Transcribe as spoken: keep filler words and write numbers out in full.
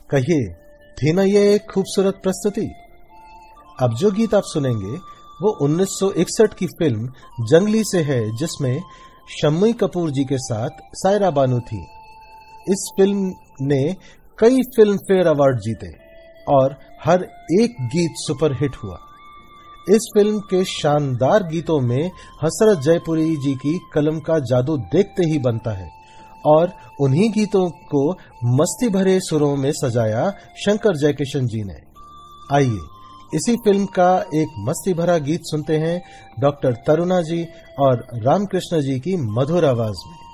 कहिए, थी ना ये एक खूबसूरत प्रस्तुति। अब जो गीत आप सुनेंगे वो उन्नीस सौ इकसठ की फिल्म जंगली से है, जिसमें शम्मी कपूर जी के साथ सायरा बानू थी। इस फिल्म ने कई फिल्म फेयर अवार्ड जीते और हर एक गीत सुपरहिट हुआ। इस फिल्म के शानदार गीतों में हसरत जयपुरी जी की कलम का जादू देखते ही बनता है और उन्हीं गीतों को मस्ती भरे सुरों में सजाया शंकर जयकिशन जी ने। आइए इसी फिल्म का एक मस्ती भरा गीत सुनते हैं डॉक्टर तरुणा जी और रामकृष्ण जी की मधुर आवाज में।